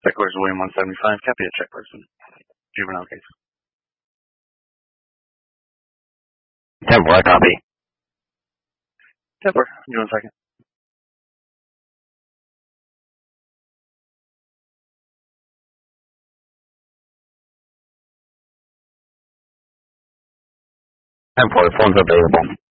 Checkers William 175, copy a check person. Juvenile case. 10-4, copy. Temper, give me a second. Phone's available.